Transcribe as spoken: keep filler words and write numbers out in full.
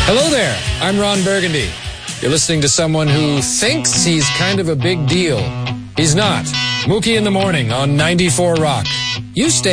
Hello there, I'm Ron Burgundy. You're listening to someone who thinks he's kind of a big deal. He's not. Mookie in the Morning on ninety-four Rock. You stay